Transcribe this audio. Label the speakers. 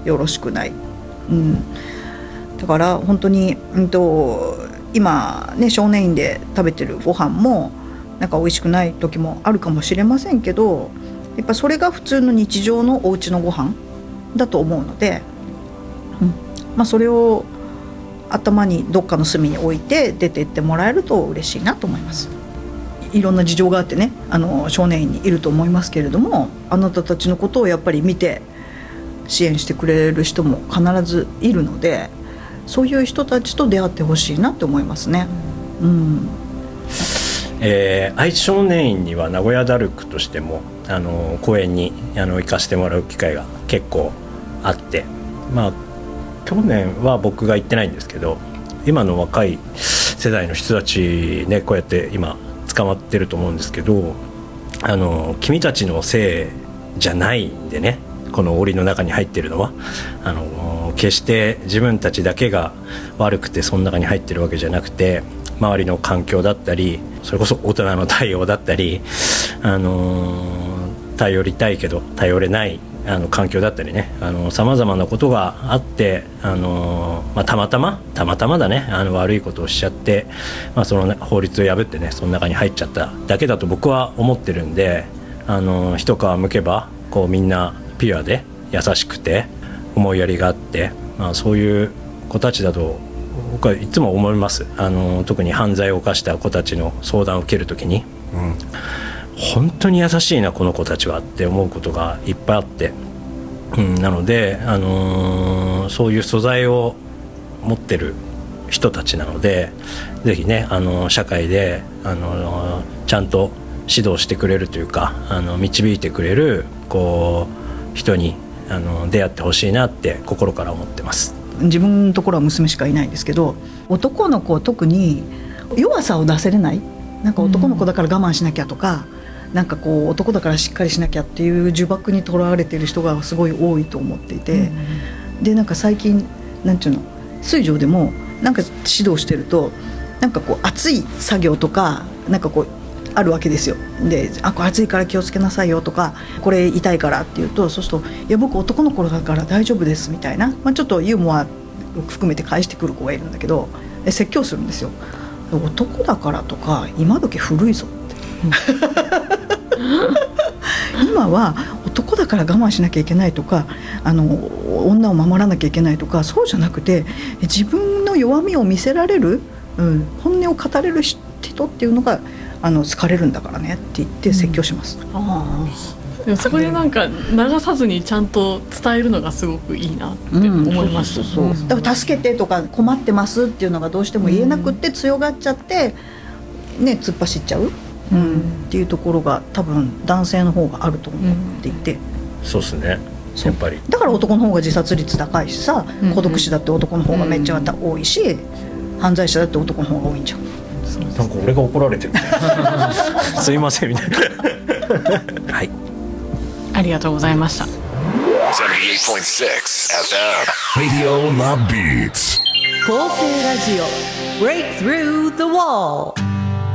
Speaker 1: よろしくない、だから本当に、今ね少年院で食べてるご飯もなんか美味しくない時もあるかもしれませんけど、やっぱそれが普通の日常のお家のご飯だと思うので、それを頭にどっかの隅に置いて出ていってもらえると嬉しいなと思います。いろんな事情があってね少年院にいると思いますけれども、あなたたちのことをやっぱり見て支援してくれる人も必ずいるので、そういう人たちと出会ってほしいなって思いますね。
Speaker 2: 愛知少年院には名古屋ダルクとしても公演に行かせてもらう機会が結構あって、去年は僕が行ってないんですけど、今の若い世代の人たちね、こうやって今捕まってると思うんですけど、君たちのせいじゃないんでね、この檻の中に入ってるのは決して自分たちだけが悪くてその中に入ってるわけじゃなくて、周りの環境だったり、それこそ大人の対応だったり、頼りたいけど頼れない環境だったりね、さまざまなことがあって、たまたまだね悪いことをしちゃって、その法律を破ってねその中に入っちゃっただけだと僕は思ってるんで、一皮むけばこうみんなピュアで優しくて思いやりがあって、そういう子たちだと僕はいつも思います。特に犯罪を犯した子たちの相談を受けるときに、本当に優しいなこの子たちはって思うことがいっぱいあって、なので、そういう素材を持ってる人たちなので、ぜひね社会でちゃんと指導してくれるというか導いてくれるこう人に出会ってほしいなって心から思ってます。
Speaker 1: 自分のところは娘しかいないんですけど、男の子は特に弱さを出せれない、なんか男の子だから我慢しなきゃとか、なんかこう男だからしっかりしなきゃっていう呪縛にとらわれている人がすごい多いと思っていて、でなんか最近なんていうの、水上でもなんか指導してるとなんかこう熱い作業とかなんかこうあるわけですよ。でこれ熱いから気をつけなさいよとか、これ痛いからって言うと、そうするといや僕男の子だから大丈夫ですみたいな、ちょっとユーモア含めて返してくる子がいるんだけど、説教するんですよ。男だからとか今時古いぞって今は男だから我慢しなきゃいけないとか女を守らなきゃいけないとか、そうじゃなくて自分の弱みを見せられる、本音を語れる人っていうのが好かれるんだからねって言って説教します。
Speaker 3: でもそこでなんか流さずにちゃんと伝えるのがすごくいいなって思いました。
Speaker 1: だから助けてとか困ってますっていうのがどうしても言えなくって強がっちゃってね突っ走っちゃう、っていうところが多分男性の方があると思っていて、
Speaker 2: そうですね、やっぱり
Speaker 1: だから男の方が自殺率高いしさ、孤独死だって男の方がめっちゃ多いし、犯罪者だって男の方が多いんじゃん。
Speaker 2: なんか俺が怒られてるみたいなすいませんみたいなはい、
Speaker 3: ありがとうございました。
Speaker 4: 78.6 FM Radio La Beats
Speaker 5: 構成ラジオ Break Through the Wall。